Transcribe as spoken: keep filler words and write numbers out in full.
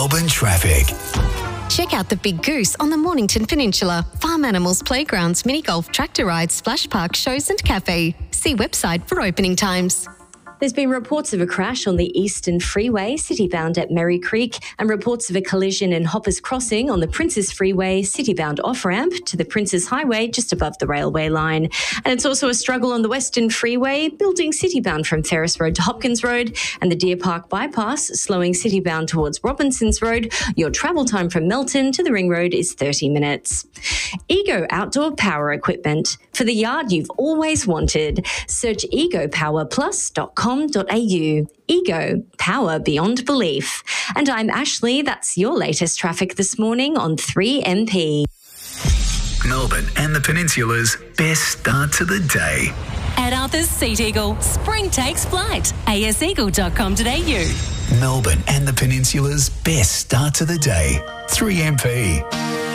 Melbourne traffic. Check out the Big Goose on the Mornington Peninsula. Farm animals, playgrounds, mini golf, tractor rides, splash park, shows and cafe. See website for opening times. There's been reports of a crash on the Eastern Freeway, city-bound at Merry Creek, and reports of a collision in Hoppers Crossing on the Princes Freeway, city-bound off-ramp to the Princes Highway just above the railway line. And it's also a struggle on the Western Freeway, building city-bound from Ferris Road to Hopkins Road, and the Deer Park Bypass, slowing city-bound towards Robinsons Road. Your travel time from Melton to the Ring Road is thirty minutes. Ego Outdoor Power Equipment. For the yard you've always wanted, search ego power plus dot com. .com.au. Ego, power beyond belief. And I'm Ashley. That's your latest traffic this morning on three M P. Melbourne and the Peninsula's best start to the day. At Arthur's Seat Eagle, spring takes flight. a s eagle dot com dot a u. Melbourne and the Peninsula's best start to the day. three M P.